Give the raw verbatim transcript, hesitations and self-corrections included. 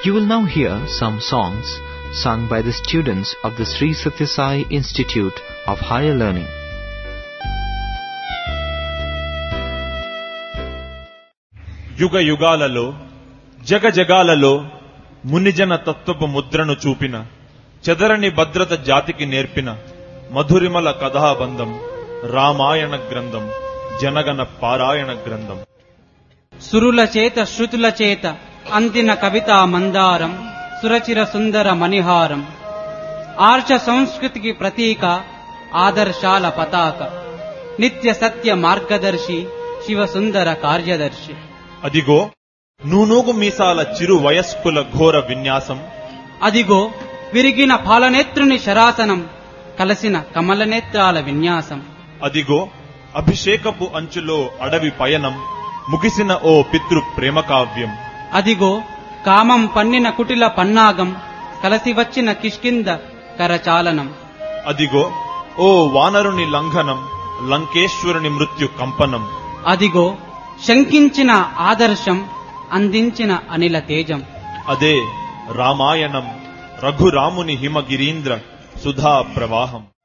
You will now hear some songs sung by the students of the Sri Sathya Sai Institute of Higher Learning. యుగ యుగాలలో జగ జగాలలో మునిజన తత్వపు ముద్రను చూపిన చెదరని భద్రత జాతికి నేర్పిన మధురిమల కథాబంధం రామాయణ గ్రంథం జనగణ పారాయణ గ్రంథం. సురుల చేత శృతుల చేత అందిన కవితా మందారం సురచిర సుందర మణిహారం ఆర్ష సంస్కృతికి ప్రతీక ఆదర్శాల పతాక నిత్య సత్య మార్గదర్శి శివ సుందర కార్యదర్శి. అదిగో నూనూగు మీసాల చిరు వయస్కుల ఘోర విన్యాసం, అదిగో విరిగిన పాలనేత్రుని శరాసనం కలసిన కమలనేత్రాల విన్యాసం, అదిగో అభిషేకపు అంచులో అడవి పయనం ముగిసిన ఓ పితృ ప్రేమ కావ్యం, అదిగో కామం పన్నిన కుటిల పన్నాగం కలసి వచ్చిన కిష్కింద కరచాలనం, అదిగో ఓ వానరుని లంఘనం లంకేశ్వరుని మృత్యు కంపనం, అదిగో శంకించిన ఆదర్శం అందించిన అనిల తేజం. అదే రామాయణం రఘురాముని హిమగిరీంద్ర సుధా ప్రవాహం.